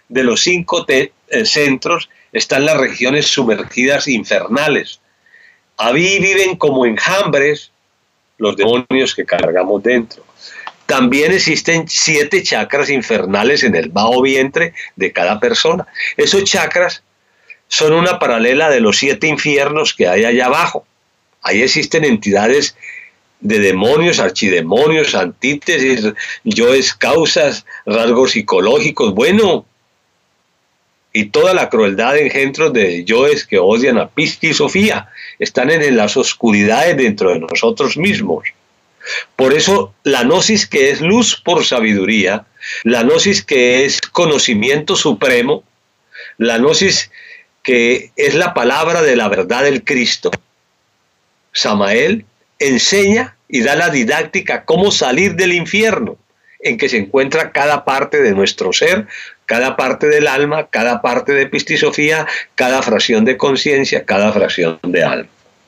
de los 5 centros están las regiones sumergidas infernales. Ahí viven como enjambres los demonios que cargamos dentro. También existen 7 chakras infernales en el bajo vientre de cada persona. Esos chakras son una paralela de los 7 infiernos que hay allá abajo. Ahí existen entidades de demonios, archidemonios, antítesis, yoes, causas, rasgos psicológicos, bueno, y toda la crueldad de engendros de yoes que odian a Piscis y Sofía están en las oscuridades dentro de nosotros mismos. Por eso la gnosis, que es luz por sabiduría, la gnosis que es conocimiento supremo, la gnosis que es la palabra de la verdad del Cristo, Samael enseña y da la didáctica cómo salir del infierno en que se encuentra cada parte de nuestro ser, cada parte del alma, cada parte de Pistisofía, cada fracción de conciencia, cada fracción de alma.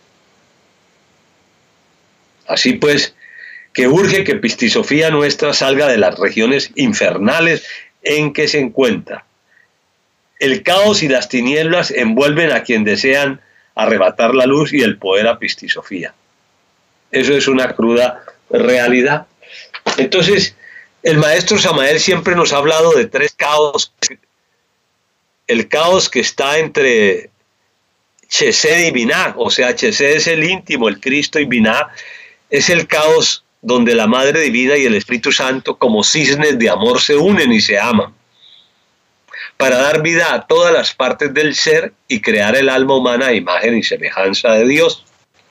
Así pues, que urge que Pistisofía nuestra salga de las regiones infernales en que se encuentra. El caos y las tinieblas envuelven a quien desean arrebatar la luz y el poder a Pistisofía. Eso es una cruda realidad. Entonces, el maestro Samael siempre nos ha hablado de 3 caos. El caos que está entre Chesed y Binah, o sea, Chesed es el íntimo, el Cristo, y Binah es el caos donde la Madre Divina y el Espíritu Santo como cisnes de amor se unen y se aman para dar vida a todas las partes del ser y crear el alma humana a imagen y semejanza de Dios.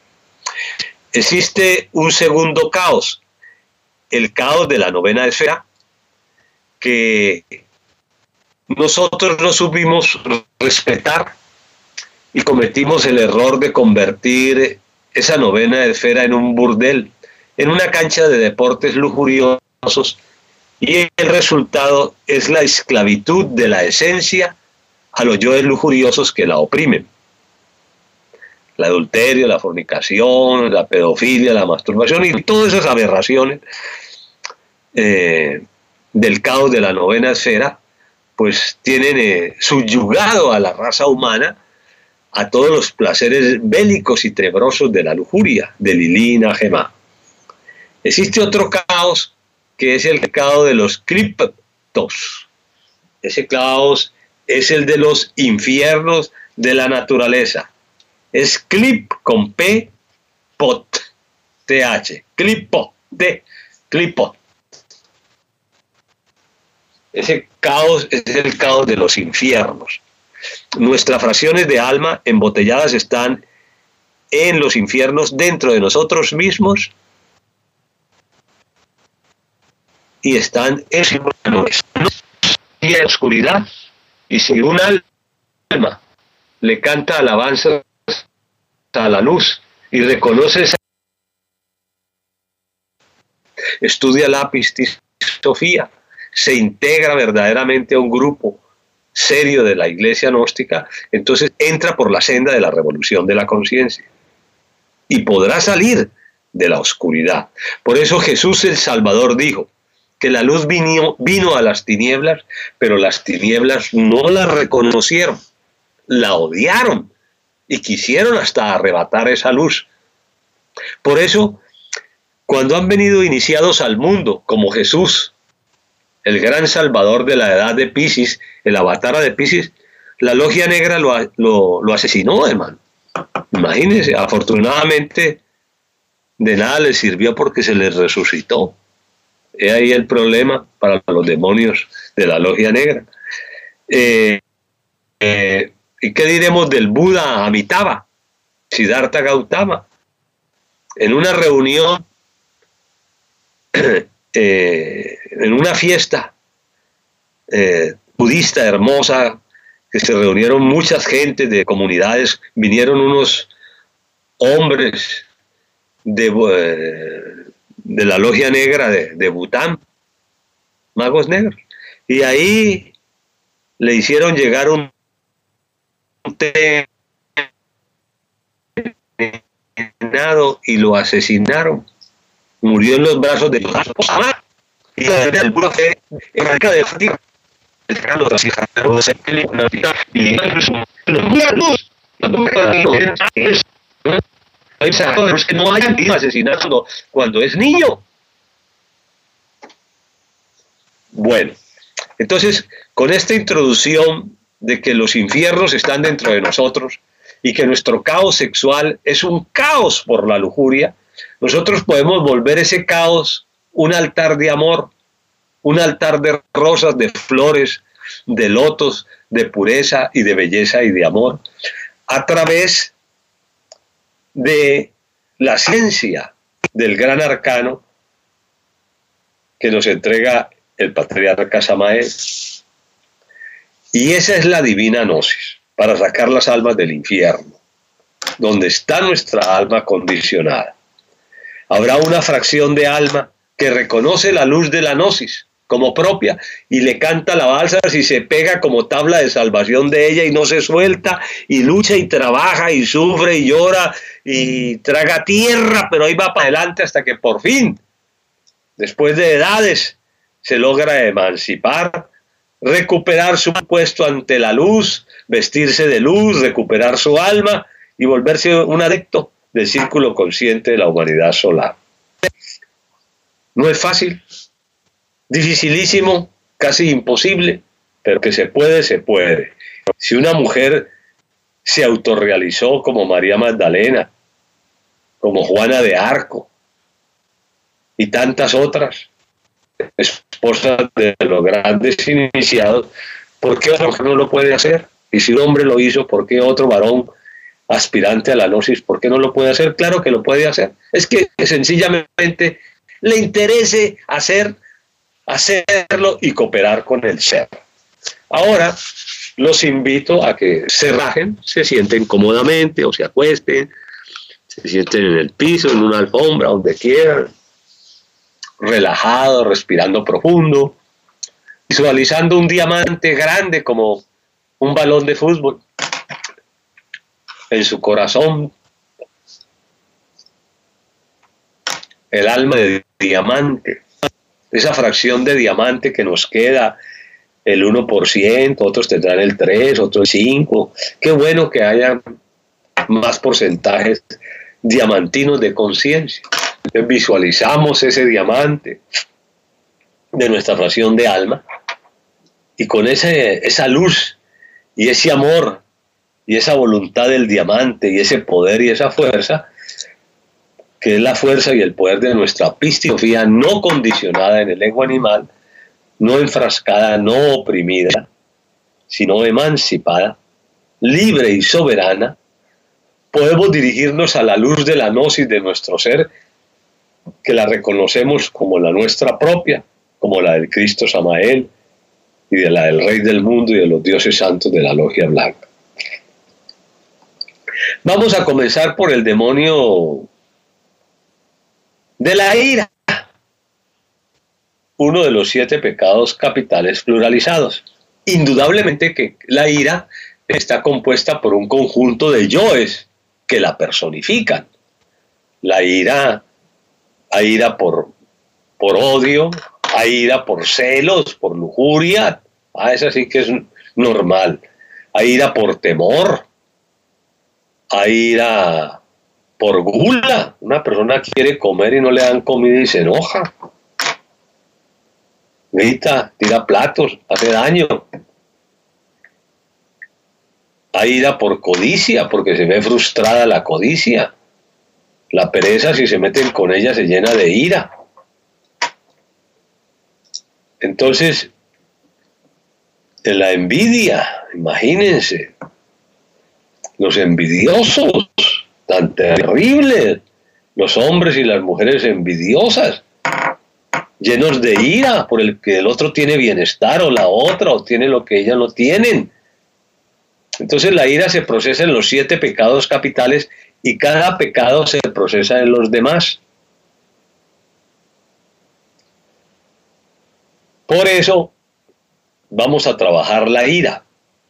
Existe un segundo caos, el caos de la 9ª esfera, que nosotros no supimos respetar y cometimos el error de convertir esa 9ª esfera en un burdel, en una cancha de deportes lujuriosos, y el resultado es la esclavitud de la esencia a los yoes lujuriosos que la oprimen. El adulterio, la fornicación, la pedofilia, la masturbación y todas esas aberraciones del caos de la 9ª esfera, pues tienen subyugado a la raza humana a todos los placeres bélicos y tenebrosos de la lujuria, de Lilina, Gemá. Existe otro caos que es el caos de los criptos. Ese caos es el de los infiernos de la naturaleza. Es clip con P, pot, TH, clipot, T, clipot. Ese caos es el caos de los infiernos. Nuestras fracciones de alma embotelladas están en los infiernos dentro de nosotros mismos y están en la oscuridad. Y si un alma le canta alabanzas a la luz y reconoce esa, estudia la Pistisofía, se integra verdaderamente a un grupo serio de la iglesia gnóstica, entonces entra por la senda de la revolución de la conciencia y podrá salir de la oscuridad. Por eso Jesús el Salvador dijo que la luz vino a las tinieblas, pero las tinieblas no la reconocieron, la odiaron y quisieron hasta arrebatar esa luz. Por eso, cuando han venido iniciados al mundo, como Jesús, el gran salvador de la edad de Piscis, el avatar de Piscis, la logia negra lo asesinó, hermano. Imagínense, afortunadamente de nada les sirvió porque se les resucitó. He ahí el problema para los demonios de la logia negra. ¿Y qué diremos del Buda Amitabha, Siddhartha Gautama? En una reunión, en una fiesta budista hermosa, que se reunieron muchas gentes de comunidades, vinieron unos hombres de la logia negra de Bután, magos negros, y ahí le hicieron llegar un té y lo asesinaron. Murió en los brazos de Dios y el puro fe en de fatiga. que no haya asesinato cuando es niño. Bueno, entonces, con esta introducción de que los infiernos están dentro de nosotros y que nuestro caos sexual es un caos por la lujuria, nosotros podemos volver ese caos un altar de amor, un altar de rosas, de flores, de lotos, de pureza y de belleza y de amor, a través de la ciencia del gran arcano que nos entrega el patriarca Samael. Y esa es la divina gnosis, para sacar las almas del infierno, donde está nuestra alma condicionada. Habrá una fracción de alma que reconoce la luz de la gnosis como propia y le canta alabanzas y se pega como tabla de salvación de ella y no se suelta y lucha y trabaja y sufre y llora y traga tierra, pero ahí va para adelante hasta que por fin, después de edades, se logra emancipar, recuperar su puesto ante la luz, vestirse de luz, recuperar su alma y volverse un adepto del círculo consciente de la humanidad solar. No es fácil, dificilísimo, casi imposible, pero que se puede, se puede. Si una mujer se autorrealizó como María Magdalena, como Juana de Arco y tantas otras, esposas de los grandes iniciados, ¿por qué otra mujer no lo puede hacer? Y si un hombre lo hizo, ¿por qué otro varón aspirante a la gnosis, por qué no lo puede hacer? Claro que lo puede hacer. Es que sencillamente le interese hacerlo y cooperar con el ser. Ahora los invito a que se rajen, se sienten cómodamente o se acuesten, se sienten en el piso, en una alfombra, donde quieran, relajados, respirando profundo, visualizando un diamante grande como un balón de fútbol en su corazón, el alma de diamante, esa fracción de diamante que nos queda, el 1%, otros tendrán el 3%, otros el 5%. Qué bueno que haya más porcentajes diamantinos de conciencia. Visualizamos ese diamante de nuestra fracción de alma y con esa luz y ese amor y esa voluntad del diamante y ese poder y esa fuerza, que es la fuerza y el poder de nuestra pistifía no condicionada en el ego animal, no enfrascada, no oprimida, sino emancipada, libre y soberana, podemos dirigirnos a la luz de la gnosis de nuestro ser, que la reconocemos como la nuestra propia, como la del Cristo Samael y de la del Rey del Mundo y de los dioses santos de la Logia Blanca. Vamos a comenzar por el demonio de la ira, uno de los 7 pecados capitales pluralizados. Indudablemente que la ira está compuesta por un conjunto de yoes que la personifican. La ira, hay ira por odio, hay ira por celos, por lujuria, esa sí que es normal. Hay ira por temor, hay ira por gula. Una persona quiere comer y no le dan comida y se enoja. Grita, tira platos, hace daño. Hay ira por codicia, porque se ve frustrada la codicia. La pereza, si se meten con ella, se llena de ira. Entonces, en la envidia, imagínense, los envidiosos, tan terribles, los hombres y las mujeres envidiosas, llenos de ira por el que el otro tiene bienestar o la otra, o tiene lo que ellas no tienen. Entonces la ira se procesa en los 7 pecados capitales y cada pecado se procesa en los demás. Por eso vamos a trabajar la ira.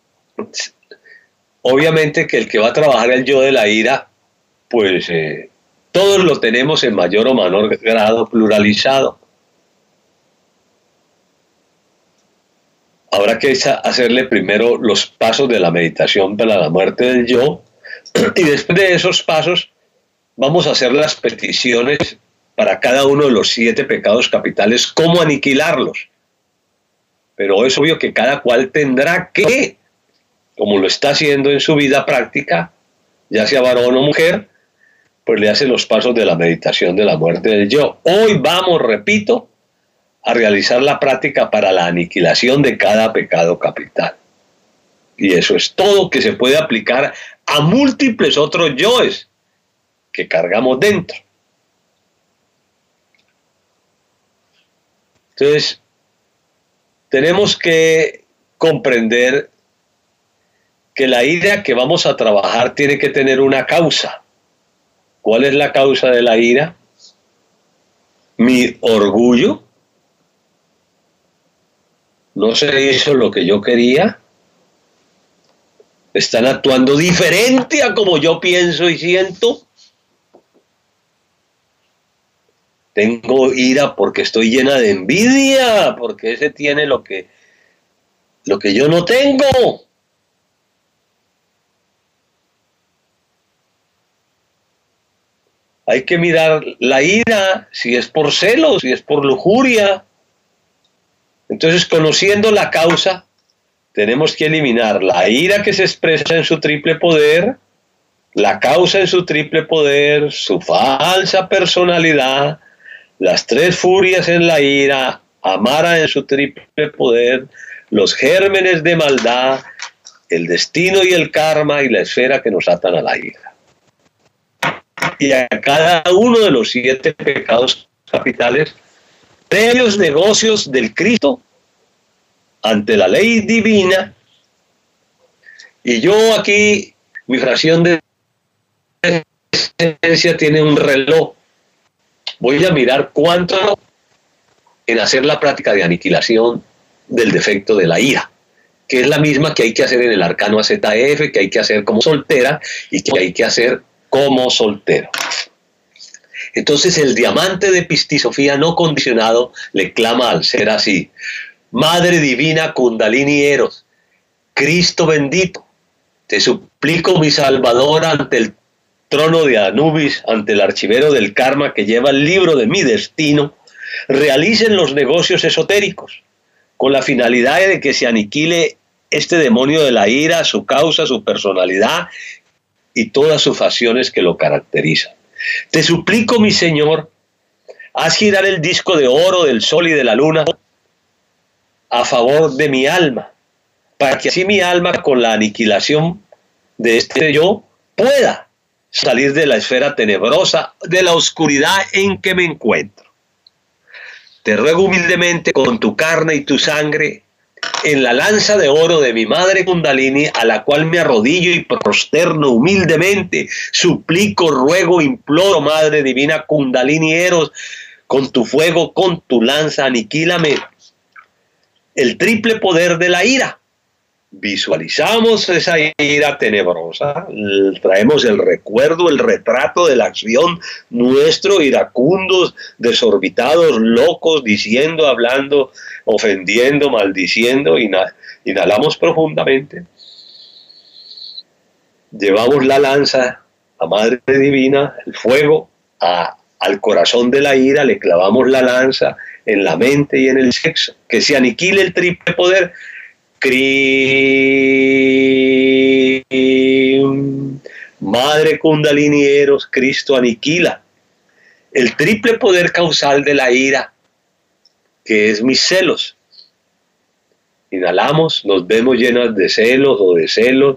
Obviamente que el que va a trabajar el yo de la ira, pues todos lo tenemos en mayor o menor grado pluralizado. habrá que hacerle primero los pasos de la meditación para la muerte del yo, y después de esos pasos vamos a hacer las peticiones para cada uno de los 7 pecados capitales, cómo aniquilarlos. Pero es obvio que cada cual tendrá que, como lo está haciendo en su vida práctica, ya sea varón o mujer, pues le hace los pasos de la meditación de la muerte del yo. Hoy vamos, repito, a realizar la práctica para la aniquilación de cada pecado capital. Y eso es todo, que se puede aplicar a múltiples otros yoes que cargamos dentro. Entonces, tenemos que comprender que la ira que vamos a trabajar tiene que tener una causa. ¿Cuál es la causa de la ira? Mi orgullo. No se hizo lo que yo quería. Están actuando diferente a como yo pienso y siento. Tengo ira porque estoy llena de envidia, porque ese tiene lo que yo no tengo. Hay que mirar la ira, si es por celos, si es por lujuria. Entonces, conociendo la causa, tenemos que eliminar la ira que se expresa en su triple poder, la causa en su triple poder, su falsa personalidad, las 3 furias en la ira, Amara en su triple poder, los gérmenes de maldad, el destino y el karma y la esfera que nos atan a la ira. Y a cada uno de los 7 pecados capitales, previos negocios del Cristo ante la ley divina. Y yo aquí, mi fracción de esencia tiene un reloj. Voy a mirar cuánto en hacer la práctica de aniquilación del defecto de la ira, que es la misma que hay que hacer en el arcano AZF, que hay que hacer como soltera y que hay que hacer como soltero. Entonces el diamante de Pistisofía no condicionado le clama al ser así: Madre Divina Kundalini Eros, Cristo bendito, te suplico, mi Salvador, ante el trono de Anubis, ante el archivero del karma que lleva el libro de mi destino, realicen los negocios esotéricos con la finalidad de que se aniquile este demonio de la ira, su causa, su personalidad y todas sus facciones que lo caracterizan. Te suplico, mi Señor, haz girar el disco de oro del sol y de la luna a favor de mi alma, para que así mi alma, con la aniquilación de este yo, pueda salir de la esfera tenebrosa, de la oscuridad en que me encuentro. Te ruego humildemente, con tu carne y tu sangre, en la lanza de oro de mi madre Kundalini, a la cual me arrodillo y prosterno humildemente, suplico, ruego, imploro, Madre Divina Kundalini Eros, con tu fuego, con tu lanza, aniquílame el triple poder de la ira. Visualizamos esa ira tenebrosa, traemos el recuerdo, el retrato de la acción nuestro, iracundos, desorbitados, locos, diciendo, hablando, ofendiendo, maldiciendo. Inhalamos profundamente, llevamos la lanza a Madre Divina, el fuego, al corazón de la ira, le clavamos la lanza en la mente y en el sexo, que se aniquile el triple poder. Madre Kundalini Eros, Cristo aniquila el triple poder causal de la ira, que es mis celos. Inhalamos, nos vemos llenas de celos o de celos.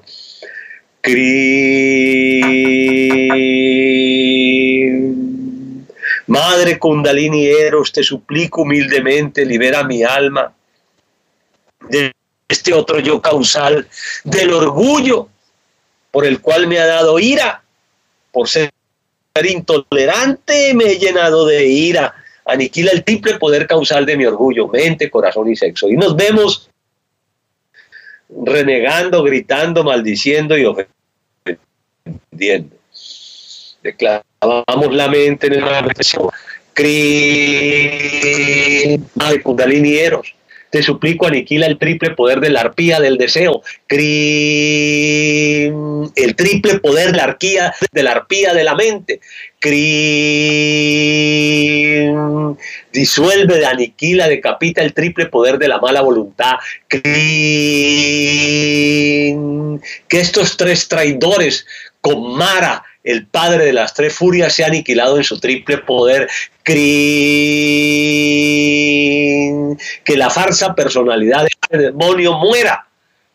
Madre Kundalini Eros, te suplico humildemente, libera mi alma de este otro yo causal, del orgullo por el cual me ha dado ira, por ser intolerante me he llenado de ira. Aniquila el triple poder causal de mi orgullo, mente, corazón y sexo. Y nos vemos renegando, gritando, maldiciendo y ofendiendo. Declaramos la mente en el reflexión. Madre Kundalini Eros, te suplico, aniquila el triple poder de la arpía del deseo. El triple poder de la arpía de la mente. Disuelve, aniquila, decapita el triple poder de la mala voluntad. Que estos tres traidores con Mara, el padre de las tres furias, sea aniquilado en su triple poder. Que la falsa personalidad de este demonio muera.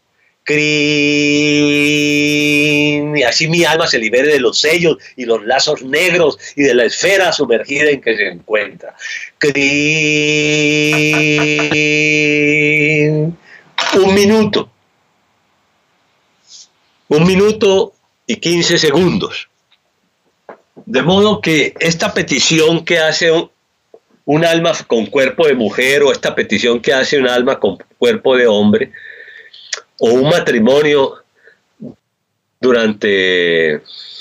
Y así mi alma se libere de los sellos y los lazos negros y de la esfera sumergida en que se encuentra. Un minuto y 15 segundos. De modo que esta petición que hace un alma con cuerpo de mujer, o esta petición que hace un alma con cuerpo de hombre, o un matrimonio durante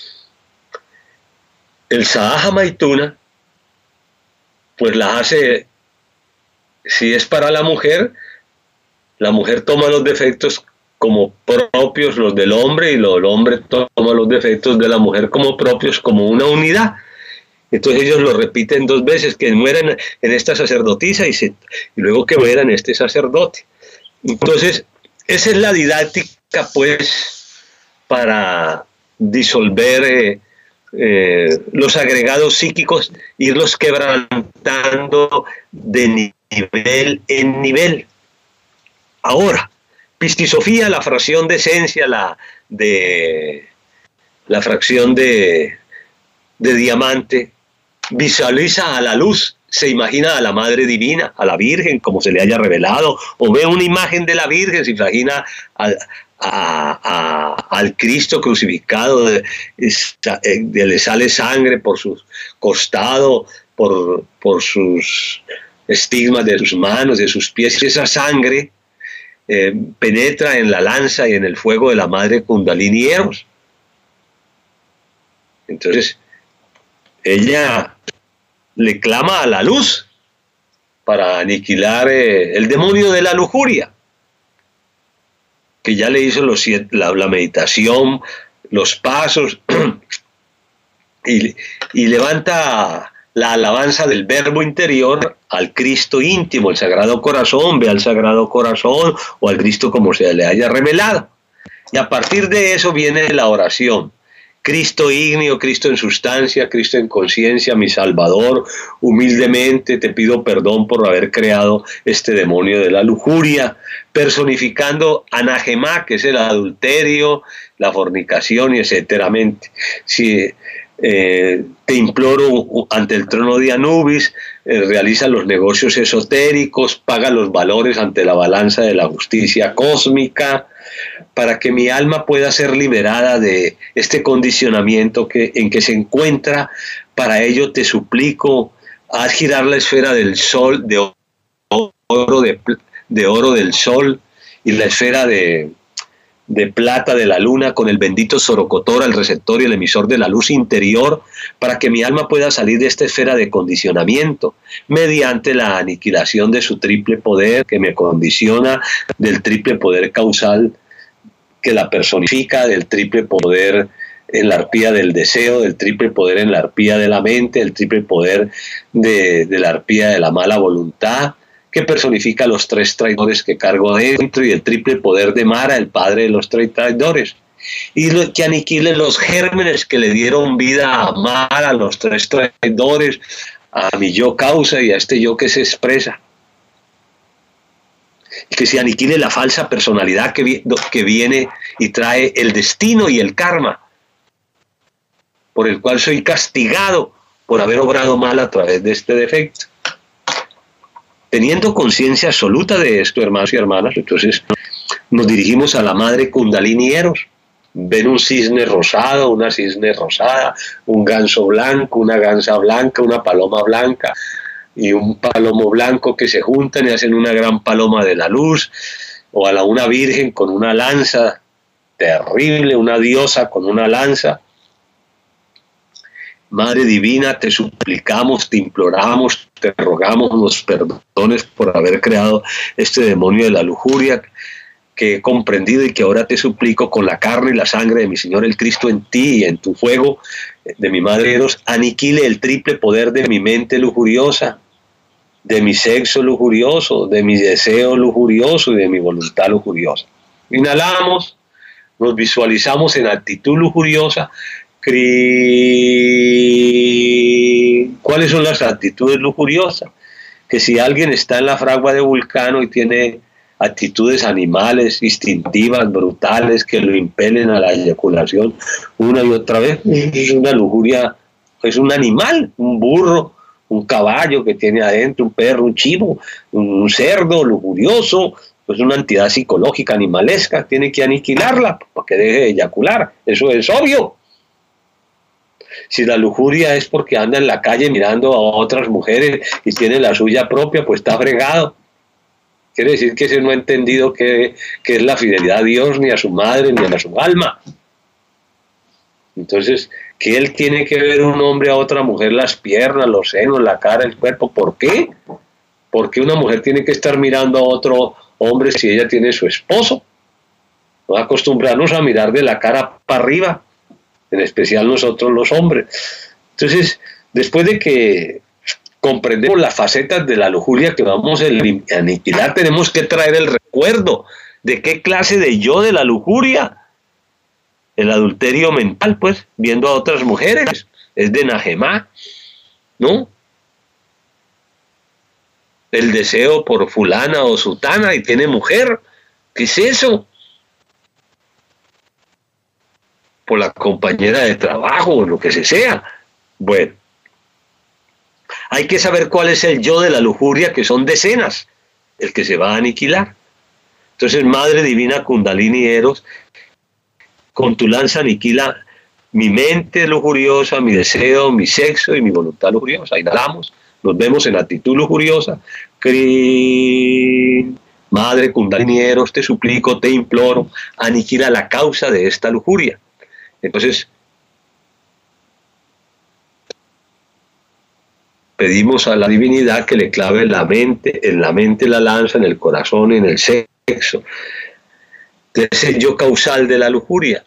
el Sahaja Maituna, pues la hace, si es para la mujer toma los defectos como propios, los del hombre, y el hombre toma los defectos de la mujer como propios, como una unidad. Entonces ellos lo repiten 2 veces, que mueran en esta sacerdotisa y luego que mueran este sacerdote. Entonces, esa es la didáctica, pues, para disolver los agregados psíquicos, irlos quebrantando de nivel en nivel. Ahora, pistisofía, la fracción de esencia, la fracción de diamante, visualiza a la luz, se imagina a la Madre Divina, a la Virgen, como se le haya revelado, o ve una imagen de la Virgen, se imagina al Cristo crucificado, le sale sangre por su costado, por sus estigmas de sus manos, de sus pies, y esa sangre penetra en la lanza y en el fuego de la Madre Kundalini Eros. Entonces, ella le clama a la luz para aniquilar el demonio de la lujuria, que ya le hizo la meditación, los pasos, y levanta la alabanza del verbo interior al Cristo íntimo, el Sagrado Corazón, ve al Sagrado Corazón o al Cristo como se le haya revelado. Y a partir de eso viene la oración. Cristo ígneo, Cristo en sustancia, Cristo en conciencia, mi Salvador, humildemente te pido perdón por haber creado este demonio de la lujuria, personificando Anahemá, que es el adulterio, la fornicación y etcétera. Si te imploro ante el trono de Anubis, realiza los negocios esotéricos, paga los valores ante la balanza de la justicia cósmica, para que mi alma pueda ser liberada de este condicionamiento en que se encuentra. Para ello te suplico, haz girar la esfera del sol, de oro del sol, y la esfera de plata de la luna con el bendito Sorocotora, el receptor y el emisor de la luz interior, para que mi alma pueda salir de esta esfera de condicionamiento mediante la aniquilación de su triple poder que me condiciona, del triple poder causal que la personifica, del triple poder en la arpía del deseo, del triple poder en la arpía de la mente, del triple poder de la arpía de la mala voluntad, que personifica los 3 traidores que cargo adentro, y el triple poder de Mara, el padre de los 3 traidores, y que aniquile los gérmenes que le dieron vida a Mara, a los 3 traidores, a mi yo causa y a este yo que se expresa, y que se aniquile la falsa personalidad que viene y trae el destino y el karma, por el cual soy castigado por haber obrado mal a través de este defecto. Teniendo conciencia absoluta de esto, hermanos y hermanas, entonces nos dirigimos a la Madre Kundalini Eros. Ven un cisne rosado, una cisne rosada, un ganso blanco, una gansa blanca, una paloma blanca y un palomo blanco que se juntan y hacen una gran paloma de la luz, o a una virgen con una lanza terrible, una diosa con una lanza. Madre Divina, te suplicamos, te imploramos, te rogamos nos perdones por haber creado este demonio de la lujuria que he comprendido y que ahora te suplico con la carne y la sangre de mi Señor el Cristo en ti y en tu fuego de mi madre Eros, aniquile el triple poder de mi mente lujuriosa, de mi sexo lujurioso, de mi deseo lujurioso y de mi voluntad lujuriosa. Inhalamos, nos visualizamos en actitud lujuriosa. ¿Cuáles son las actitudes lujuriosas? Que si alguien está en la fragua de Vulcano y tiene actitudes animales, instintivas, brutales, que lo impelen a la eyaculación una y otra vez, es una lujuria, es un animal, un burro, un caballo que tiene adentro, un perro, un chivo, un cerdo lujurioso, pues una entidad psicológica animalesca, tiene que aniquilarla para que deje de eyacular, eso es obvio. Si la lujuria es porque anda en la calle mirando a otras mujeres y tiene la suya propia, pues está fregado. Quiere decir que ese no ha entendido que es la fidelidad a Dios, ni a su madre, ni a su alma. Entonces, ¿qué él tiene que ver un hombre a otra mujer las piernas, los senos, la cara, el cuerpo? ¿Por qué? ¿Por qué una mujer tiene que estar mirando a otro hombre si ella tiene su esposo? No acostumbrarnos a mirar de la cara para arriba, en especial nosotros los hombres. Entonces, después de que comprendemos las facetas de la lujuria que vamos a aniquilar, tenemos que traer el recuerdo de qué clase de yo de la lujuria. El adulterio mental, pues, viendo a otras mujeres, es de Najemá, ¿no? El deseo por fulana o sutana y tiene mujer, ¿qué es eso? Por la compañera de trabajo o lo que sea. Bueno, hay que saber cuál es el yo de la lujuria, que son decenas, el que se va a aniquilar. Entonces, Madre Divina Kundalini Eros, con tu lanza aniquila mi mente lujuriosa, mi deseo, mi sexo y mi voluntad lujuriosa. Inhalamos, nos vemos en actitud lujuriosa. Madre Kundalini Eros, te suplico, te imploro, aniquila la causa de esta lujuria. Entonces, pedimos a la divinidad que le clave en la mente la lanza, en el corazón y en el sexo. Es el yo causal de la lujuria.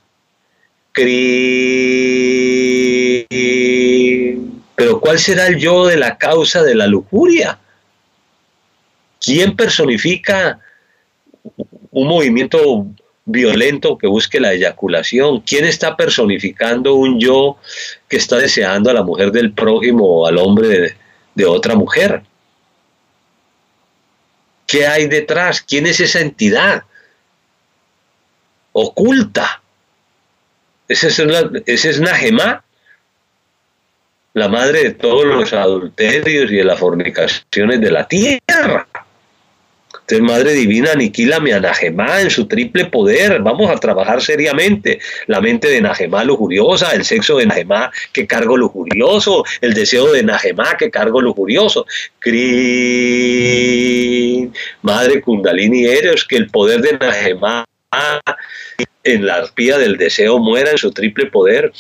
Pero ¿cuál será el yo de la causa de la lujuria? ¿Quién personifica un movimiento violento que busque la eyaculación? ¿Quién está personificando un yo que está deseando a la mujer del prójimo o al hombre de otra mujer? ¿Qué hay detrás? ¿Quién es esa entidad oculta? Ese es Najemá, la madre de todos los adulterios y de las fornicaciones de la tierra. Entonces, Madre Divina, aniquílame a Najemá en su triple poder. Vamos a trabajar seriamente. La mente de Najemá lujuriosa, el sexo de Najemá que cargo lujurioso, el deseo de Najemá que cargo lujurioso. Madre Kundalini Eros, que el poder de Najemá en la arpía del deseo muera en su triple poder.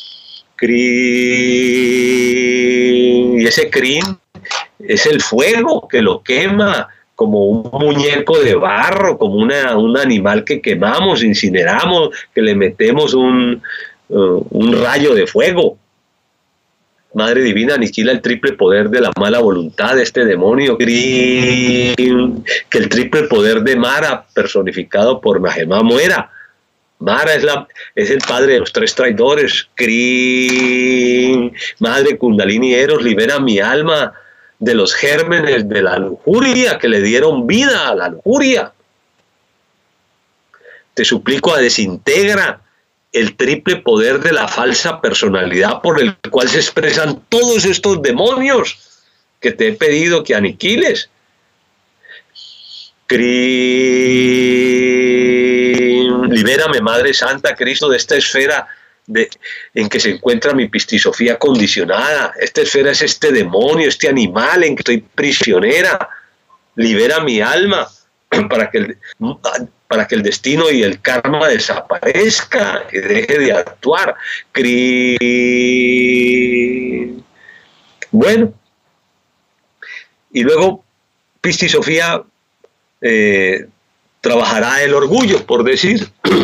Y ese crin es el fuego que lo quema, como un muñeco de barro, como un animal que quemamos, incineramos, que le metemos un rayo de fuego. Madre Divina, aniquila el triple poder de la mala voluntad de este demonio. Que el triple poder de Mara, personificado por Najemá, muera. Mara es el padre de los tres traidores. Madre Kundalini Eros, libera mi alma de los gérmenes de la lujuria que le dieron vida a la lujuria. Te suplico, desintegra el triple poder de la falsa personalidad por el cual se expresan todos estos demonios que te he pedido que aniquiles. Libérame, Madre Santa Cristo, de esta esfera en que se encuentra mi pistisofía condicionada. Esta esfera es este demonio, este animal en que estoy prisionera. Libera mi alma para que el destino y el karma desaparezca y deje de actuar. Bueno, Y luego Pista y Sofía trabajará el orgullo, por decir.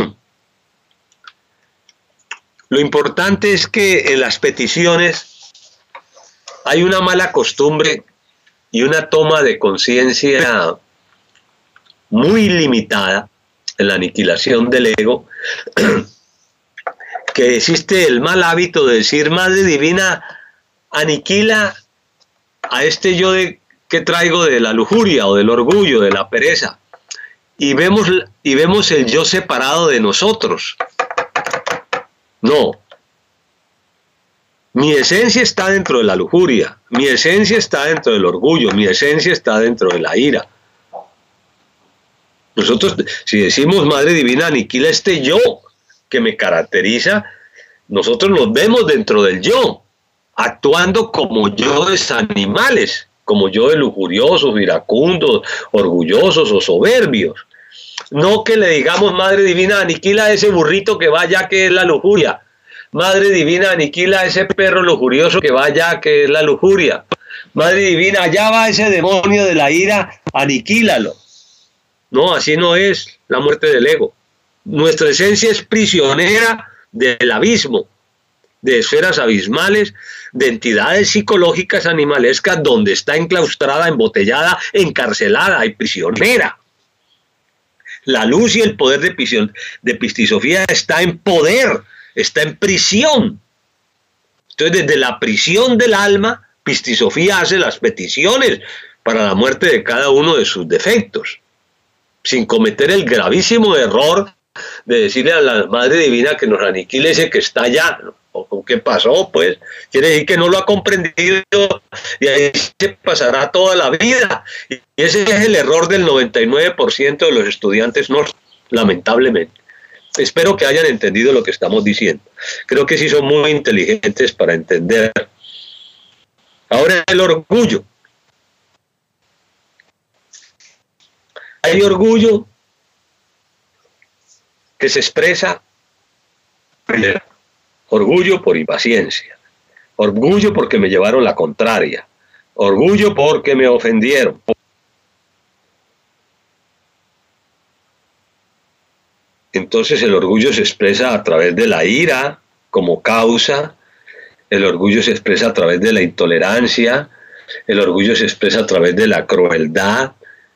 Lo importante es que en las peticiones hay una mala costumbre y una toma de conciencia muy limitada en la aniquilación del ego, que existe el mal hábito de decir: Madre Divina, aniquila a este yo que traigo de la lujuria o del orgullo, de la pereza, y vemos el yo separado de nosotros. No. Mi esencia está dentro de la lujuria, mi esencia está dentro del orgullo, mi esencia está dentro de la ira. Nosotros, si decimos: Madre Divina, aniquila este yo que me caracteriza, nosotros nos vemos dentro del yo, actuando como yo de animales, como yo de lujuriosos, iracundos, orgullosos o soberbios. No que le digamos: Madre Divina, aniquila a ese burrito que va allá, que es la lujuria. Madre Divina, aniquila a ese perro lujurioso que va allá, que es la lujuria. Madre Divina, allá va ese demonio de la ira, aniquílalo. No, así no es la muerte del ego. Nuestra esencia es prisionera del abismo, de esferas abismales, de entidades psicológicas animalescas, donde está enclaustrada, embotellada, encarcelada y prisionera. La luz y el poder de Pista y Sofía está en poder, está en prisión. Entonces, desde la prisión del alma, Pista y Sofía hace las peticiones para la muerte de cada uno de sus defectos, sin cometer el gravísimo error de decirle a la Madre Divina que nos aniquile ese que está allá. ¿O qué pasó? Pues quiere decir que no lo ha comprendido y ahí se pasará toda la vida. Y ese es el error del 99% de los estudiantes, no, lamentablemente. Espero que hayan entendido lo que estamos diciendo. Creo que sí son muy inteligentes para entender. Ahora, el orgullo. Hay orgullo que se expresa: orgullo por impaciencia, orgullo porque me llevaron la contraria, orgullo porque me ofendieron. Entonces el orgullo se expresa a través de la ira como causa, el orgullo se expresa a través de la intolerancia, el orgullo se expresa a través de la crueldad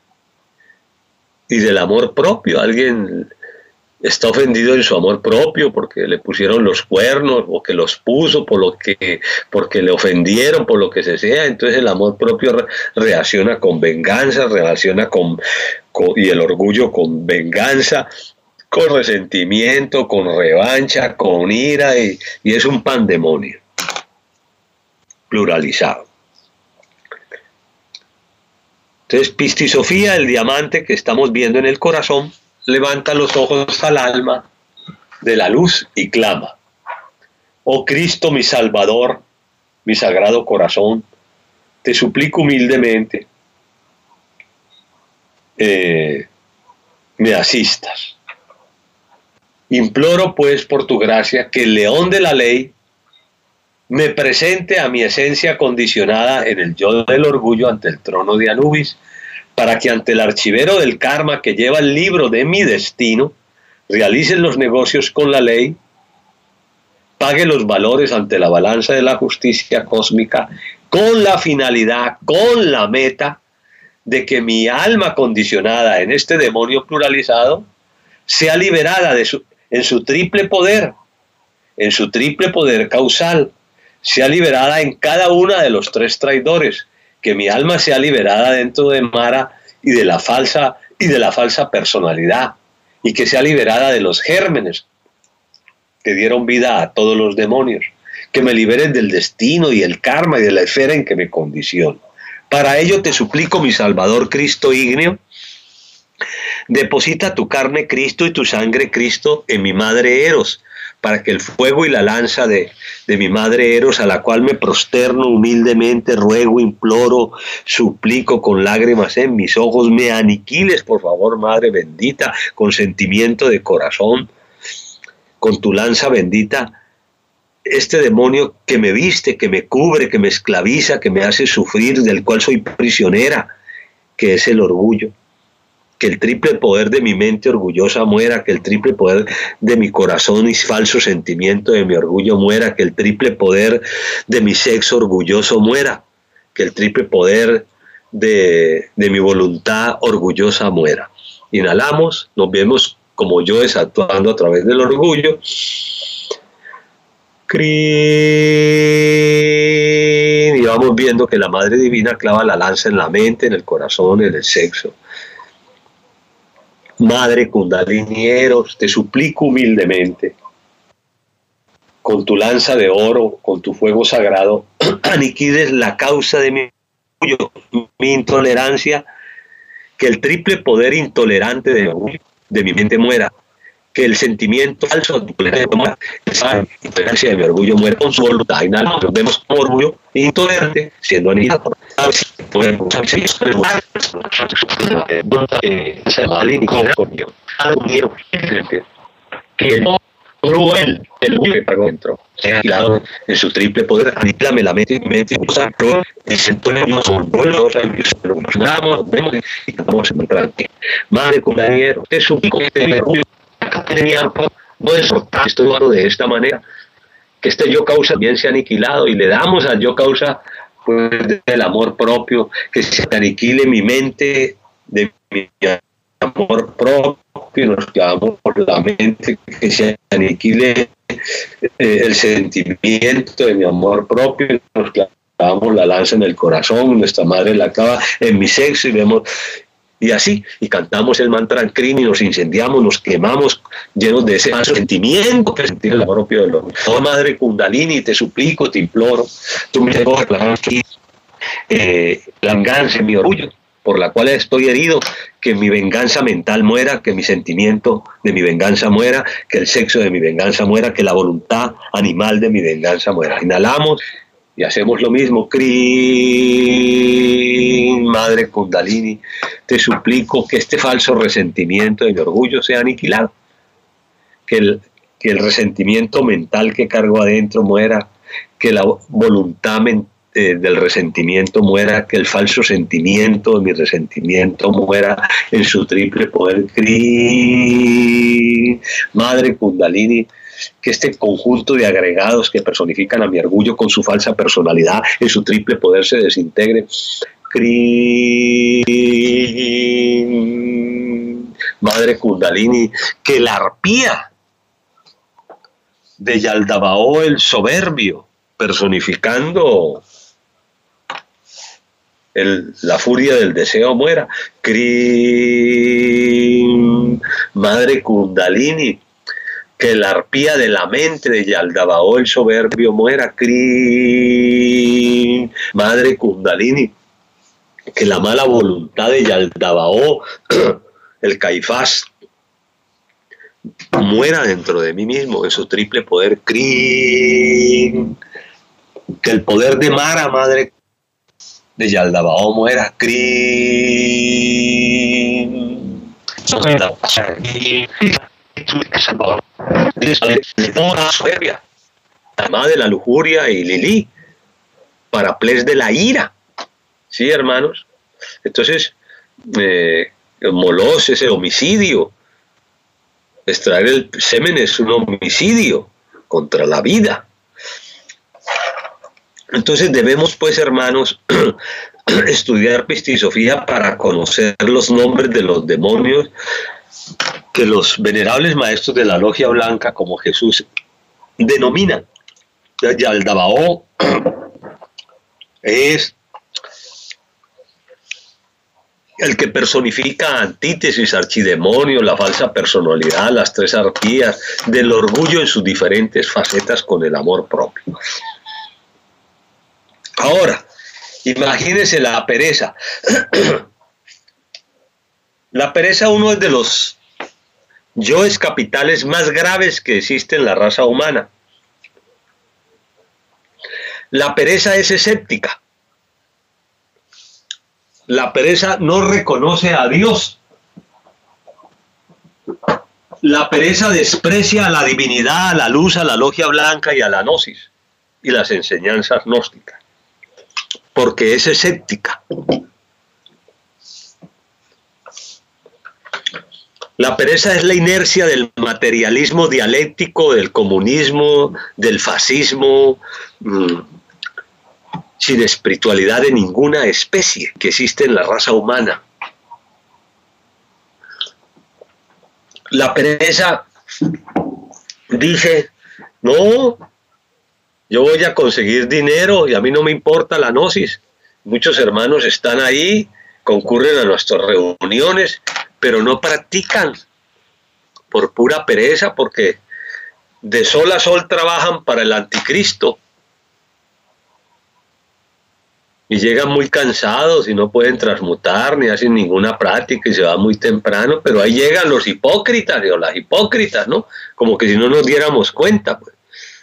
y del amor propio. Alguien está ofendido en su amor propio porque le pusieron los cuernos o que los puso porque le ofendieron, por lo que sea. Entonces el amor propio reacciona con venganza, y el orgullo con venganza, con resentimiento, con revancha, con ira, y es un pandemonio pluralizado. Entonces Pista y Sofía, el diamante que estamos viendo en el corazón, levanta los ojos al alma de la luz y clama: oh Cristo, mi Salvador, mi sagrado corazón, te suplico humildemente me asistas. Imploro pues por tu gracia que el león de la ley me presente a mi esencia condicionada en el yo del orgullo ante el trono de Anubis, para que ante el archivero del karma que lleva el libro de mi destino, realicen los negocios con la ley, pague los valores ante la balanza de la justicia cósmica, con la finalidad, con la meta de que mi alma condicionada en este demonio pluralizado sea liberada en su triple poder causal, sea liberada en cada una de los tres traidores, que mi alma sea liberada dentro de Mara y de la falsa personalidad, y que sea liberada de los gérmenes que dieron vida a todos los demonios, que me liberen del destino y el karma y de la esfera en que me condiciono. Para ello te suplico, mi Salvador Cristo ígneo, deposita tu carne Cristo y tu sangre Cristo en mi madre Eros, para que el fuego y la lanza de mi madre Eros, a la cual me prosterno humildemente, ruego, imploro, suplico con lágrimas en mis ojos, me aniquiles, por favor, Madre bendita, con sentimiento de corazón, con tu lanza bendita, este demonio que me viste, que me cubre, que me esclaviza, que me hace sufrir, del cual soy prisionera, que es el orgullo. Que el triple poder de mi mente orgullosa muera, que el triple poder de mi corazón y falso sentimiento de mi orgullo muera, que el triple poder de mi sexo orgulloso muera, que el triple poder de mi voluntad orgullosa muera. Inhalamos, nos vemos como yo desactuando a través del orgullo. Y vamos viendo que la Madre Divina clava la lanza en la mente, en el corazón, en el sexo. Madre Kundalini Eros, te suplico humildemente, con tu lanza de oro, con tu fuego sagrado, aniquiles la causa de mi orgullo, mi intolerancia, que el triple poder intolerante de mi mente muera, que el sentimiento falso de muera, esa intolerancia de mi orgullo muera con su voluntad. Y nada, nos vemos como orgullo intolerante siendo anihilado. Que cruel el que pagó dentro aniquilado en su triple poder, aniquilame la mente y siento y cantamos en Madre Kundalini, te suplico que te no desortar esto de esta manera, que este yo causa también sea aniquilado, y le damos al yo causa pues del amor propio, que se aniquile mi mente de mi amor propio, nos clavamos por la mente, que se aniquile el sentimiento de mi amor propio, nos clavamos la lanza en el corazón, nuestra madre la clava en mi sexo, y vemos, y así, y cantamos el mantra en Krimi, nos incendiamos, nos quemamos, llenos de ese sentimiento que sentir el amor propio del hombre. Oh Madre Kundalini, te suplico, te imploro, tú me declaras aquí la venganza, mi orgullo, por la cual estoy herido, que mi venganza mental muera, que mi sentimiento de mi venganza muera, que el sexo de mi venganza muera, que la voluntad animal de mi venganza muera. Inhalamos y hacemos lo mismo. Madre Kundalini, te suplico que este falso resentimiento de mi orgullo sea aniquilado, que el resentimiento mental que cargo adentro muera, que la voluntad del resentimiento muera, que el falso sentimiento de mi resentimiento muera en su triple poder. Madre Kundalini, que este conjunto de agregados que personifican a mi orgullo con su falsa personalidad en su triple poder se desintegre. Madre Kundalini, que la arpía de Yaldabaoth el soberbio, personificando la furia del deseo muera. Madre Kundalini, que la arpía de la mente de Yaldabaoth el soberbio muera. Madre Kundalini, que la mala voluntad de Yaldabaoth el Caifás muera dentro de mí mismo en su triple poder. Que el poder de Mara, madre de Yaldabaoth, muera. Soberbia, además de la lujuria, y Lili, Paraples de la ira. ¿Sí, hermanos? Entonces, Molos, ese homicidio, extraer el semen es un homicidio contra la vida. Entonces debemos, pues, hermanos, estudiar pistisofía para conocer los nombres de los demonios que los venerables maestros de la logia blanca, como Jesús, denominan. Yaldabaoth es el que personifica antítesis, archidemonio, la falsa personalidad, las tres arpías, del orgullo en sus diferentes facetas con el amor propio. Ahora, imagínense la pereza. La pereza, uno de los yoes capitales más graves que existe en la raza humana. La pereza es escéptica. La pereza no reconoce a Dios. La pereza desprecia a la divinidad, a la luz, a la logia blanca y a la gnosis y las enseñanzas gnósticas, porque es escéptica. La pereza es la inercia del materialismo dialéctico, del comunismo, del fascismo, sin espiritualidad de ninguna especie que existe en la raza humana. La pereza dice, no, yo voy a conseguir dinero y a mí no me importa la gnosis. Muchos hermanos están ahí, concurren a nuestras reuniones, pero no practican por pura pereza, porque de sol a sol trabajan para el anticristo y llegan muy cansados y no pueden transmutar ni hacen ninguna práctica y se van muy temprano, pero ahí llegan los hipócritas o las hipócritas, ¿no? Como que si no nos diéramos cuenta, pues.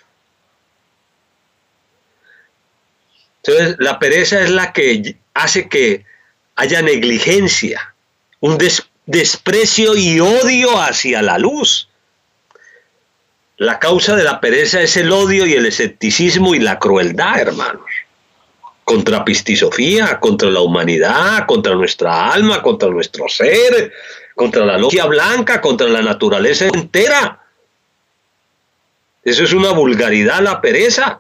Entonces la pereza es la que hace que haya negligencia, un desprecio y odio hacia la luz. La causa de la pereza es el odio y el escepticismo y la crueldad, hermanos. Contra pistisofía, contra la humanidad, contra nuestra alma, contra nuestro ser, contra la logia blanca, contra la naturaleza entera. Eso es una vulgaridad, la pereza.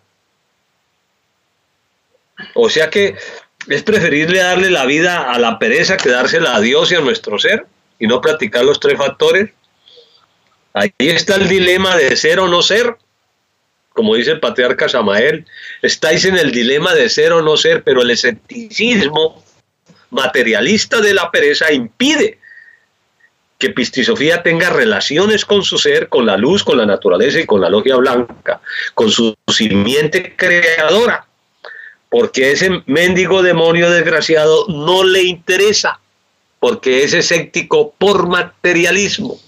O sea que es preferible darle la vida a la pereza que dársela a Dios y a nuestro ser y no practicar los tres factores. Ahí está el dilema de ser o no ser. Como dice el patriarca Samael, estáis en el dilema de ser o no ser, pero el escepticismo materialista de la pereza impide que Pistisofía tenga relaciones con su ser, con la luz, con la naturaleza y con la logia blanca, con su simiente creadora, porque ese mendigo demonio desgraciado no le interesa, porque es escéptico por materialismo.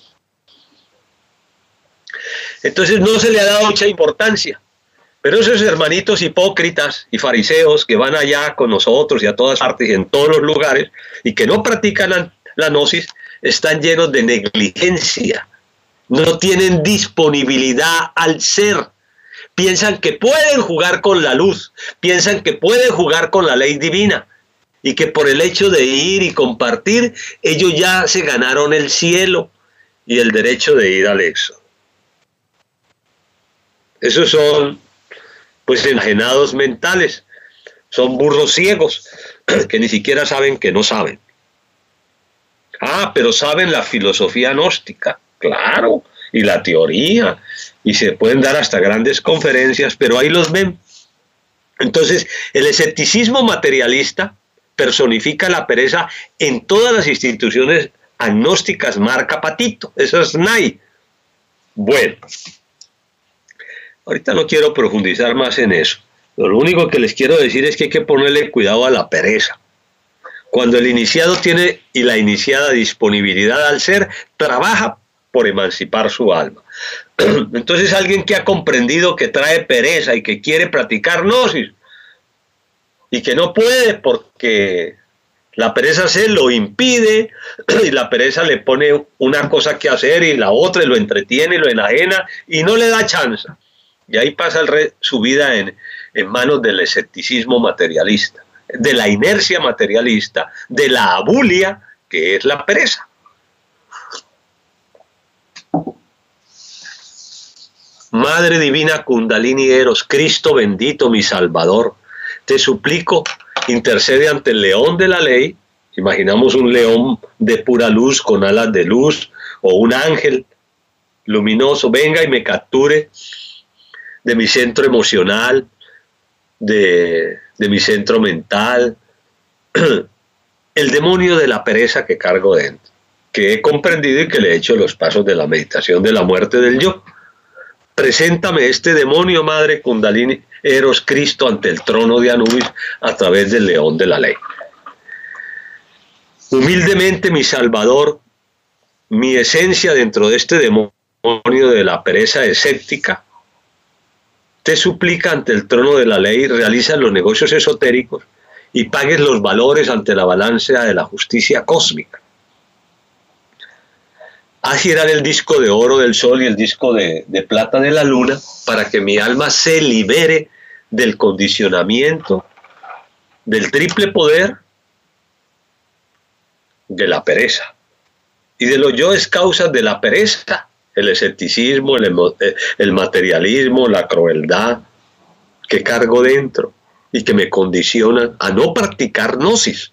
Entonces no se le ha dado mucha importancia, pero esos hermanitos hipócritas y fariseos que van allá con nosotros y a todas partes y en todos los lugares y que no practican la gnosis están llenos de negligencia, no tienen disponibilidad al ser, piensan que pueden jugar con la luz, piensan que pueden jugar con la ley divina y que por el hecho de ir y compartir ellos ya se ganaron el cielo y el derecho de ir al éxodo. Esos son, pues, enajenados mentales, son burros ciegos, que ni siquiera saben que no saben. Ah, pero saben la filosofía gnóstica, claro, y la teoría, y se pueden dar hasta grandes conferencias, pero ahí los ven. Entonces, el escepticismo materialista personifica la pereza en todas las instituciones agnósticas, marca Patito, eso es NAI. Bueno. Ahorita no quiero profundizar más en eso. Lo único que les quiero decir es que hay que ponerle cuidado a la pereza. Cuando el iniciado tiene y la iniciada disponibilidad al ser, trabaja por emancipar su alma. Entonces alguien que ha comprendido que trae pereza y que quiere practicar gnosis y que no puede porque la pereza se lo impide y la pereza le pone una cosa que hacer y la otra y lo entretiene y lo enajena y no le da chance. Y ahí pasa su vida en manos del escepticismo materialista, de la inercia materialista, de la abulia, que es la pereza. Madre divina Kundalini Eros, Cristo bendito, mi Salvador, te suplico, intercede ante el león de la ley. Imaginamos un león de pura luz, con alas de luz, o un ángel luminoso, venga y me capture de mi centro emocional, de mi centro mental, el demonio de la pereza que cargo dentro, que he comprendido y que le he hecho los pasos de la meditación de la muerte del yo. Preséntame este demonio, Madre Kundalini Eros Cristo, ante el trono de Anubis a través del león de la ley. Humildemente, mi Salvador, mi esencia dentro de este demonio de la pereza escéptica, te suplica ante el trono de la ley, realizas los negocios esotéricos y pagues los valores ante la balanza de la justicia cósmica. haz girar el disco de oro del sol y el disco de plata de la luna para que mi alma se libere del condicionamiento, del triple poder de la pereza y de los yoes causas de la pereza, el escepticismo, el materialismo, la crueldad que cargo dentro y que me condicionan a no practicar gnosis.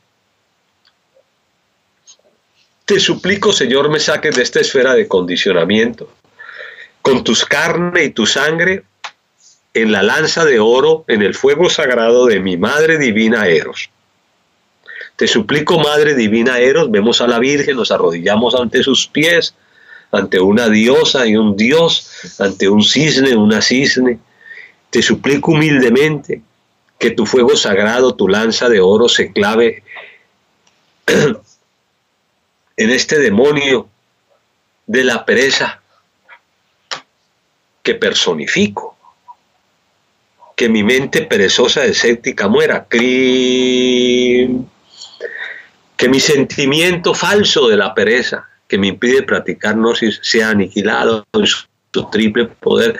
Te suplico, Señor, me saques de esta esfera de condicionamiento, con tus carne y tu sangre, en la lanza de oro, en el fuego sagrado de mi Madre Divina Eros. Te suplico, Madre Divina Eros, vemos a la Virgen, nos arrodillamos ante sus pies, ante una diosa y un dios, ante un cisne, una cisne. Te suplico humildemente que tu fuego sagrado, tu lanza de oro se clave en este demonio de la pereza que personifico, que mi mente perezosa escéptica muera, que mi sentimiento falso de la pereza que me impide practicar gnosis sea aniquilado en su triple poder,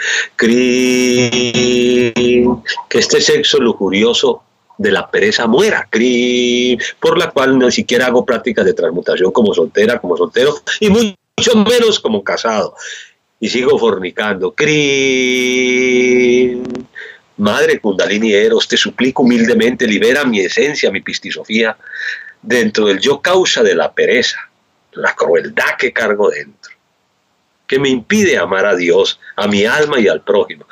que este sexo lujurioso de la pereza muera, por la cual ni siquiera hago prácticas de transmutación como soltera, como soltero, y mucho menos como casado, y sigo fornicando. Madre Kundalini Eros, te suplico humildemente, libera mi esencia, mi pistisofía, dentro del yo causa de la pereza, la crueldad que cargo dentro, que me impide amar a Dios, a mi alma y al prójimo.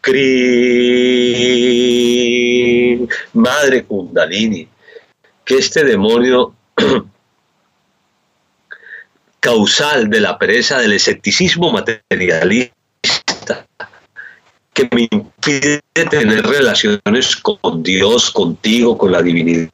Madre Kundalini, que este demonio causal de la pereza, del escepticismo materialista, que me impide tener relaciones con Dios, contigo, con la divinidad.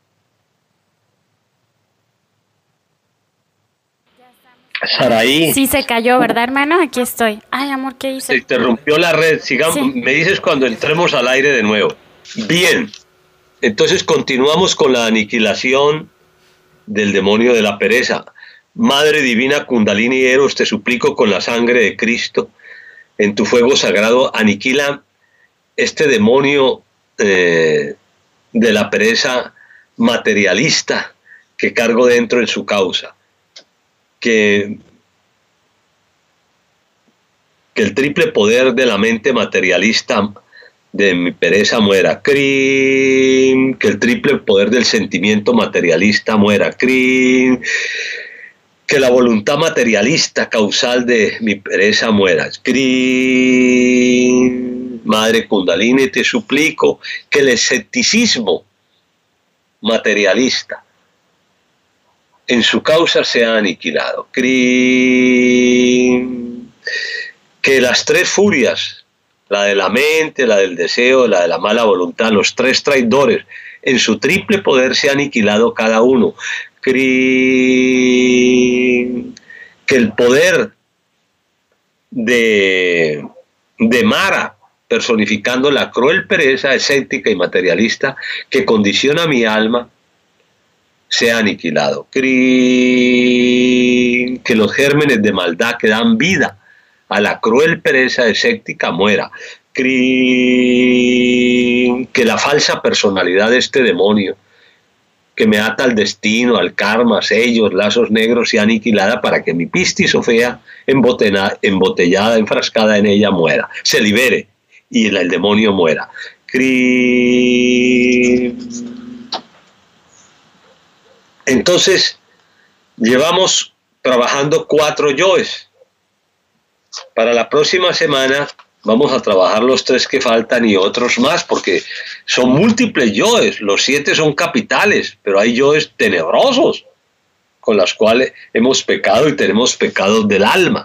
Saraí. Sí, se cayó, ¿verdad, hermano? Aquí estoy. Ay, amor, ¿qué hice? Se interrumpió la red. Sigamos, sí. Me dices cuando entremos al aire de nuevo. Bien. Entonces continuamos con la aniquilación del demonio de la pereza. Madre Divina Kundalini Eros, te suplico con la sangre de Cristo, en tu fuego sagrado, aniquila este demonio de la pereza materialista que cargo dentro en su causa. Que el triple poder de la mente materialista de mi pereza muera. Que el triple poder del sentimiento materialista muera. Que la voluntad materialista causal de mi pereza muera. Madre Kundalini, te suplico que el escepticismo materialista en su causa sea aniquilado. Que las tres furias, la de la mente, la del deseo, la de la mala voluntad, los tres traidores, en su triple poder sea aniquilado cada uno. Que el poder de Mara, personificando la cruel pereza escéptica y materialista que condiciona mi alma, sea aniquilado. Que los gérmenes de maldad que dan vida a la cruel pereza escéptica muera. Que la falsa personalidad de este demonio que me ata al destino, al karma, sellos, lazos negros, sea aniquilada para que mi pistisofía embotellada, enfrascada en ella muera, se libere y el demonio muera. Entonces, llevamos trabajando 4 yoes. Para la próxima semana vamos a trabajar los 3 que faltan y otros más, porque son múltiples yoes. Los 7 son capitales, pero hay yoes tenebrosos con los cuales hemos pecado y tenemos pecados del alma.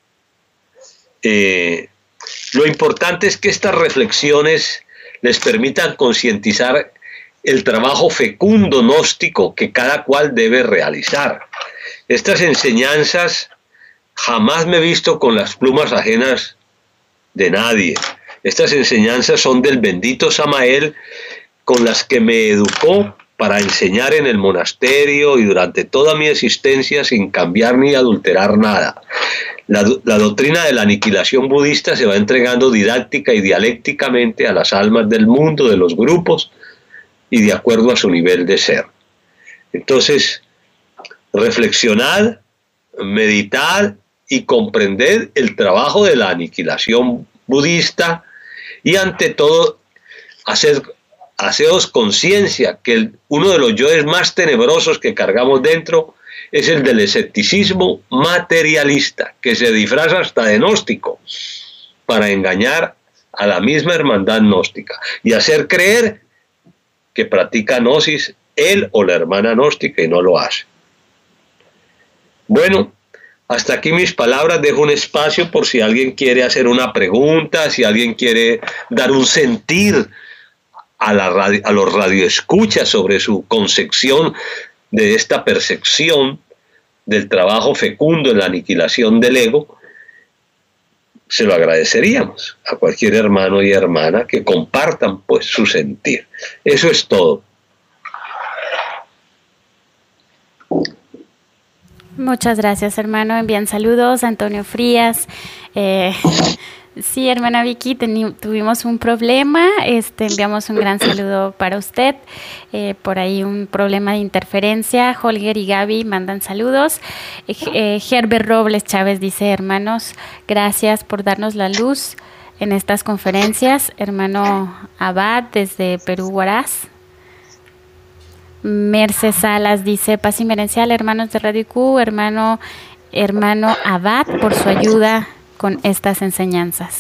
Lo importante es que estas reflexiones les permitan concientizar el trabajo fecundo gnóstico que cada cual debe realizar. Estas enseñanzas jamás me he visto con las plumas ajenas de nadie. Estas enseñanzas son del bendito Samael, con las que me educó para enseñar en el monasterio y durante toda mi existencia sin cambiar ni adulterar nada. La doctrina de la aniquilación budista se va entregando didáctica y dialécticamente a las almas del mundo, de los grupos, y de acuerdo a su nivel de ser. Entonces, reflexionad, meditad y comprended el trabajo de la aniquilación budista y ante todo, haceos conciencia que uno de los yoes más tenebrosos que cargamos dentro es el del escepticismo materialista, que se disfraza hasta de gnóstico para engañar a la misma hermandad gnóstica y hacer creer que practica gnosis él o la hermana gnóstica y no lo hace. Bueno, hasta aquí mis palabras, dejo un espacio por si alguien quiere hacer una pregunta, si alguien quiere dar un sentir a los radioescuchas sobre su concepción de esta percepción del trabajo fecundo en la aniquilación del ego, se lo agradeceríamos a cualquier hermano y hermana que compartan pues su sentir. Eso es todo. Muchas gracias, hermano. Envían saludos, Antonio Frías. Sí, hermana Vicky, tuvimos un problema. Enviamos un gran saludo para usted. Por ahí un problema de interferencia. Holger y Gaby mandan saludos. Herbert Robles Chávez dice: hermanos, gracias por darnos la luz en estas conferencias. Hermano Abad desde Perú, Huaraz. Merce Salas dice: paz inmerencial, hermanos de Radio Q, hermano Abad, por su ayuda con estas enseñanzas.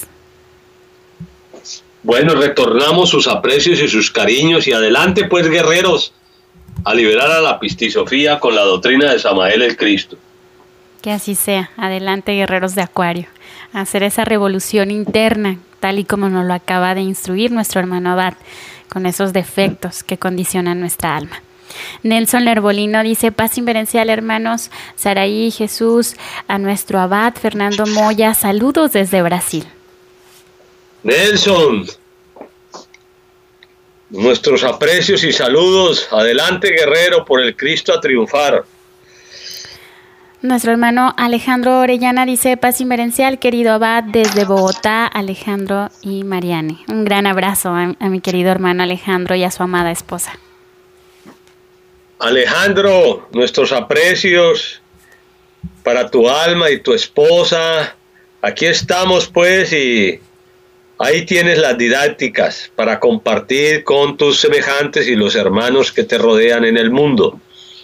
Bueno, retornamos sus aprecios y sus cariños y adelante pues, guerreros, a liberar a la pistisofía con la doctrina de Samael el Cristo. Que así sea. Adelante, guerreros de Acuario, a hacer esa revolución interna, tal y como nos lo acaba de instruir nuestro hermano Abad, con esos defectos que condicionan nuestra alma. Nelson Lerbolino dice: paz inverencial, hermanos Saraí, Jesús, a nuestro abad Fernando Moya, saludos desde Brasil. Nelson, nuestros aprecios y saludos. Adelante, guerrero, por el Cristo a triunfar. Nuestro hermano Alejandro Orellana dice: paz inverencial, querido abad, desde Bogotá, Alejandro y Mariane. Un gran abrazo a mi querido hermano Alejandro y a su amada esposa. Alejandro, nuestros aprecios para tu alma y tu esposa. Aquí estamos pues y ahí tienes las didácticas para compartir con tus semejantes y los hermanos que te rodean en el mundo.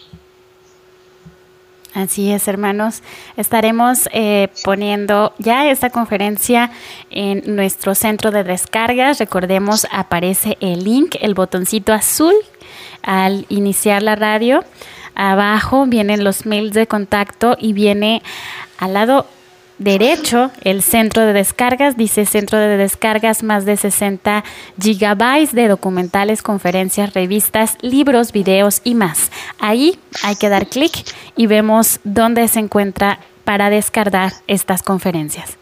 Así es, hermanos. Estaremos poniendo ya esta conferencia en nuestro centro de descargas. Recordemos, aparece el link, el botoncito azul al iniciar la radio. Abajo vienen los mails de contacto y viene al lado derecho el centro de descargas. Dice centro de descargas, más de 60 gigabytes de documentales, conferencias, revistas, libros, videos y más. Ahí hay que dar clic y vemos dónde se encuentra para descargar estas conferencias.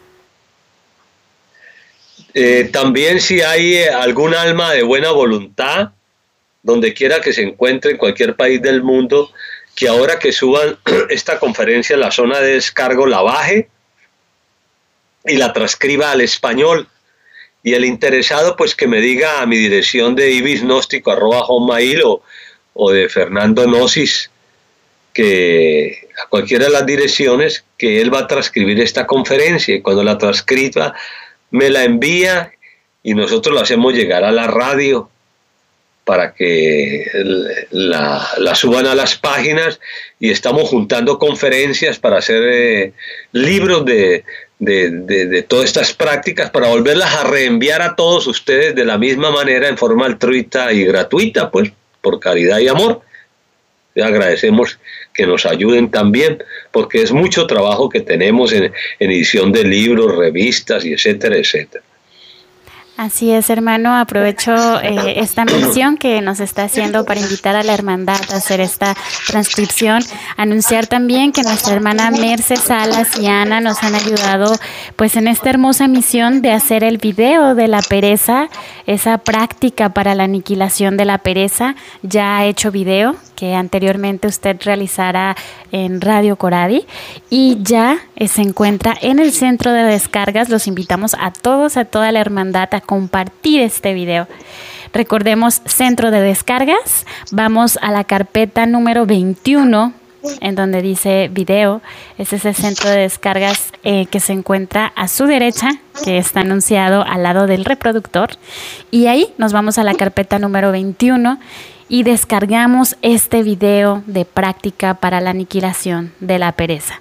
También si hay algún alma de buena voluntad, donde quiera que se encuentre en cualquier país del mundo, que ahora que suban esta conferencia en la zona de descargo la baje y la transcriba al español, y el interesado pues que me diga a mi dirección de ibisgnóstico@hotmail o de Fernando Gnosis, que a cualquiera de las direcciones, que él va a transcribir esta conferencia, y cuando la transcriba me la envía y nosotros lo hacemos llegar a la radio para que la suban a las páginas, y estamos juntando conferencias para hacer libros de todas estas prácticas, para volverlas a reenviar a todos ustedes de la misma manera, en forma altruista y gratuita, pues por caridad y amor. Les agradecemos que nos ayuden también, porque es mucho trabajo que tenemos en edición de libros, revistas y etcétera, etcétera. Así es, hermano. Aprovecho esta mención que nos está haciendo para invitar a la hermandad a hacer esta transcripción. Anunciar también que nuestra hermana Merce Salas y Ana nos han ayudado pues en esta hermosa misión de hacer el video de la pereza esa práctica para la aniquilación de la pereza, ya ha hecho video que anteriormente usted realizará en Radio Coradi y ya se encuentra en el centro de descargas. Los invitamos a todos, a toda la hermandad a compartir este video. Recordemos, centro de descargas, vamos a la carpeta número 21, en donde dice video. Ese es el centro de descargas que se encuentra a su derecha, que está anunciado al lado del reproductor. Y ahí nos vamos a la carpeta número 21 y descargamos este video de práctica para la aniquilación de la pereza.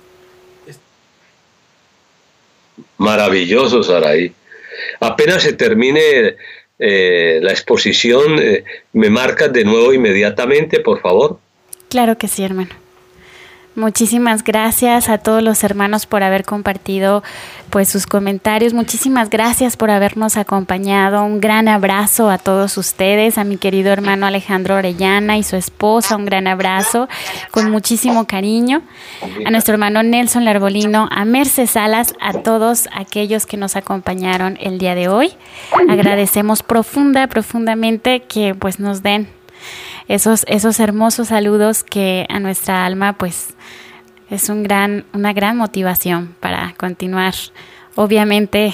Maravilloso, Saraí. Apenas se termine la exposición, ¿me marcas de nuevo inmediatamente, por favor? Claro que sí, hermano. Muchísimas gracias a todos los hermanos por haber compartido pues sus comentarios. Muchísimas gracias por habernos acompañado. Un gran abrazo a todos ustedes, a mi querido hermano Alejandro Orellana y su esposa, un gran abrazo con muchísimo cariño. A nuestro hermano Nelson Larbolino, a Merce Salas, a todos aquellos que nos acompañaron el día de hoy. Agradecemos profundamente que pues nos den esos hermosos saludos que a nuestra alma pues es una gran motivación para continuar. Obviamente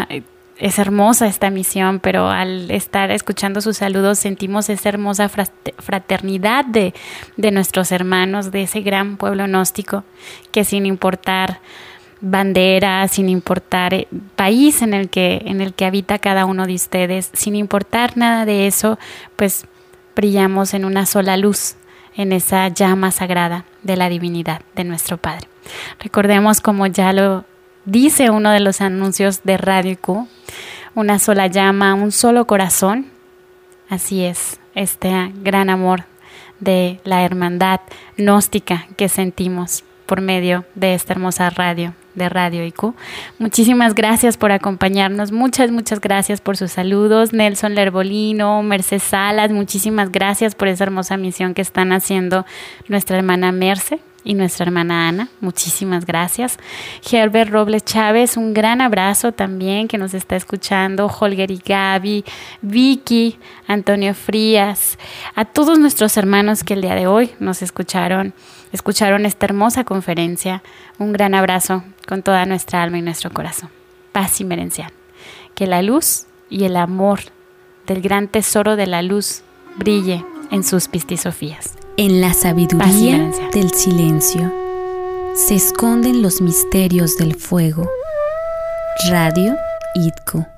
es hermosa esta misión, pero al estar escuchando sus saludos sentimos esa hermosa fraternidad de nuestros hermanos, de ese gran pueblo gnóstico que sin importar bandera, sin importar país en el que habita cada uno de ustedes, sin importar nada de eso, pues brillamos en una sola luz, en esa llama sagrada de la divinidad de nuestro Padre. Recordemos, como ya lo dice uno de los anuncios de Radio IQ, una sola llama, un solo corazón. Así es, este gran amor de la hermandad gnóstica que sentimos por medio de esta hermosa radio, de Radio IQ. Muchísimas gracias por acompañarnos, muchas gracias por sus saludos. Nelson Lerbolino, Merce Salas, muchísimas gracias por esa hermosa misión que están haciendo nuestra hermana Merce y nuestra hermana Ana, muchísimas gracias. Herbert Robles Chávez, un gran abrazo también que nos está escuchando. Holger y Gaby, Vicky, Antonio Frías, a todos nuestros hermanos que el día de hoy nos escucharon esta hermosa conferencia. Un gran abrazo con toda nuestra alma y nuestro corazón. Paz inmerencial. Que la luz y el amor del gran tesoro de la luz brille en sus pistisofías. En la sabiduría del silencio se esconden los misterios del fuego. Radio IQ.